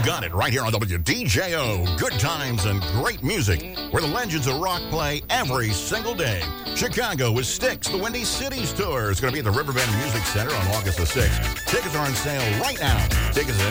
got it right here on WDJO. Good times and great music, where the legends of rock play every single day. Chicago with Styx, the Windy Cities Tour is going to be at the Riverbend Music Center on August the 6th. Tickets are on sale right now. Tickets